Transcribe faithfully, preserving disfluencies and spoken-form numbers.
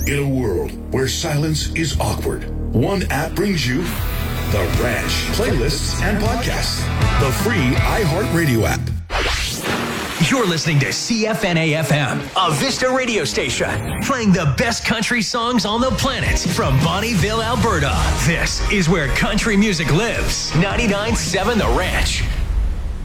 In a world where silence is awkward, one app brings you The Ranch. Playlists and podcasts. The free iHeartRadio app. You're listening to C F N A F M, a Vista radio station, playing the best country songs on the planet from Bonnieville, Alberta. This is where country music lives. ninety-nine point seven The Ranch.